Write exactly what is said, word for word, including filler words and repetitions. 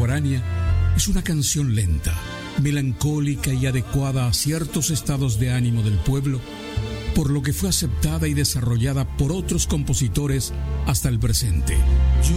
contemporánea es una canción lenta, melancólica y adecuada a ciertos estados de ánimo del pueblo, por lo que fue aceptada y desarrollada por otros compositores hasta el presente.